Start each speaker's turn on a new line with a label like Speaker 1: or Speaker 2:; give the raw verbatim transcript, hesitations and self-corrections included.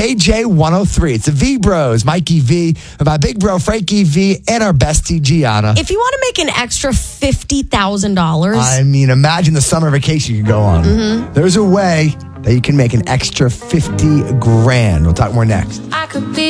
Speaker 1: K J one oh three. It's the V Bros, Mikey V, my big bro Frankie V, and our bestie Gianna.
Speaker 2: If you want to make an extra fifty thousand dollars.
Speaker 1: I mean, imagine the summer vacation you could go on. Mm-hmm. There's a way that you can make an extra fifty grand. We'll talk more next.
Speaker 3: I could be